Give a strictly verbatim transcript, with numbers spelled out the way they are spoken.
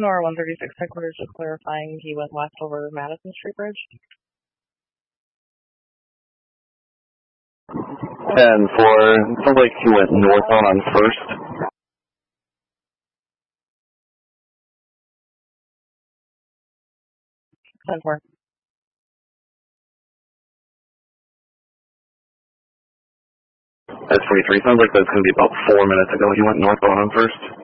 Nora one thirty-six headquarters just clarifying he went west over Madison Street Bridge. ten four, sounds like he went northbound on first. ten four. That's forty-three, sounds like that's going to be about four minutes ago he went northbound on first.